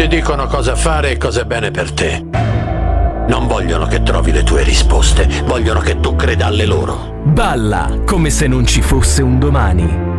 Ti dicono cosa fare e cosa è bene per te. Non vogliono che trovi le tue risposte, vogliono che tu creda alle loro. Balla come se non ci fosse un domani.